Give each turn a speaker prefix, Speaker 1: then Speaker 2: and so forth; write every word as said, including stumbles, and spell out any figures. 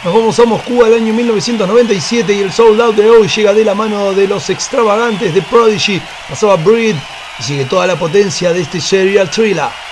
Speaker 1: Nos vamos a Moscú al año mil novecientos noventa y siete y el Sold Out de hoy llega de la mano de los extravagantes de Prodigy. Pasaba Breed y sigue toda la potencia de este Serial Thriller.